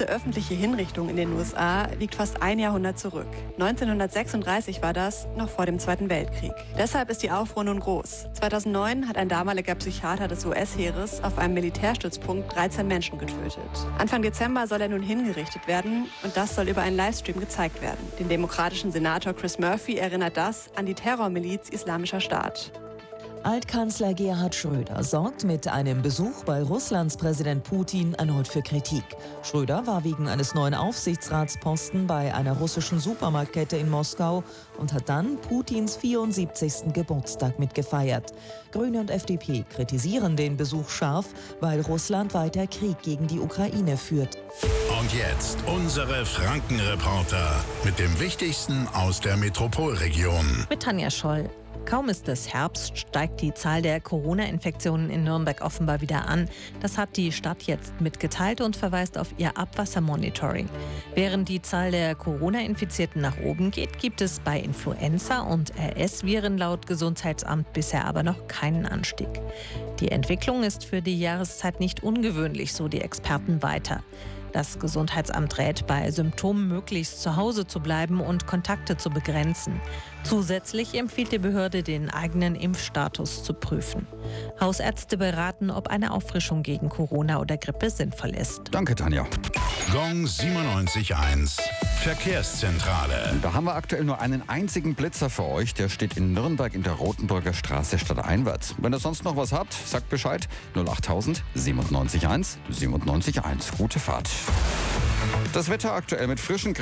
erste öffentliche Hinrichtung in den USA liegt fast ein Jahrhundert zurück. 1936 war das, noch vor dem Zweiten Weltkrieg. Deshalb ist die Aufruhr nun groß. 2009 hat ein damaliger Psychiater des US-Heeres auf einem Militärstützpunkt 13 Menschen getötet. Anfang Dezember soll er nun hingerichtet werden und das soll über einen Livestream gezeigt werden. Den demokratischen Senator Chris Murphy erinnert das an die Terrormiliz Islamischer Staat. Altkanzler Gerhard Schröder sorgt mit einem Besuch bei Russlands Präsident Putin erneut für Kritik. Schröder war wegen eines neuen Aufsichtsratsposten bei einer russischen Supermarktkette in Moskau und hat dann Putins 74. Geburtstag mitgefeiert. Grüne und FDP kritisieren den Besuch scharf, weil Russland weiter Krieg gegen die Ukraine führt. Und jetzt unsere Franken-Reporter mit dem Wichtigsten aus der Metropolregion. Mit Tanja Scholl. Kaum ist es Herbst, steigt die Zahl der Corona-Infektionen in Nürnberg offenbar wieder an. Das hat die Stadt jetzt mitgeteilt und verweist auf ihr Abwassermonitoring. Während die Zahl der Corona-Infizierten nach oben geht, gibt es bei Influenza- und RS-Viren laut Gesundheitsamt bisher aber noch keinen Anstieg. Die Entwicklung ist für die Jahreszeit nicht ungewöhnlich, so die Experten weiter. Das Gesundheitsamt rät, bei Symptomen möglichst zu Hause zu bleiben und Kontakte zu begrenzen. Zusätzlich empfiehlt die Behörde, den eigenen Impfstatus zu prüfen. Hausärzte beraten, ob eine Auffrischung gegen Corona oder Grippe sinnvoll ist. Danke, Tanja. Gong 97.1 Verkehrszentrale. Da haben wir aktuell nur einen einzigen Blitzer für euch. Der steht in Nürnberg in der Rotenburger Straße stadteinwärts. Wenn ihr sonst noch was habt, sagt Bescheid. 08000 97.1 97.1. Gute Fahrt. Das Wetter aktuell mit frischen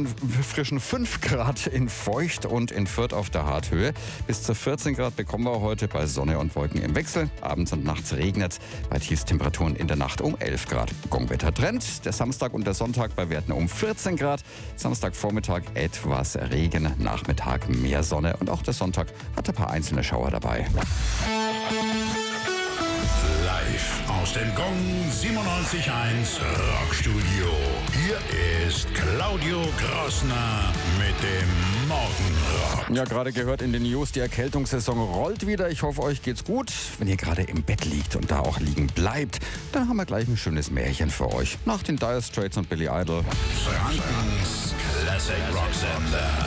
5 Grad in Feucht und in Fürth auf der Harthöhe. Bis zu 14 Grad bekommen wir heute bei Sonne und Wolken im Wechsel. Abends und nachts regnet es. Bei Tiefstemperaturen in der Nacht um 11 Grad. Gongwetter-Trend. Der Samstag und der Sonntag bei Werten um 14 Grad. Samstagvormittag etwas Regen, Nachmittag mehr Sonne. Und auch der Sonntag hat ein paar einzelne Schauer dabei. Live aus dem Gong 97.1 Rockstudio. Hier ist Claudio Grossner mit dem Morgenrock. Ja, gerade gehört in den News, die Erkältungssaison rollt wieder. Ich hoffe, euch geht's gut. Wenn ihr gerade im Bett liegt und da auch liegen bleibt, dann haben wir gleich ein schönes Märchen für euch. Nach den Dire Straits und Billy Idol. Frankens Classic Rock Sender.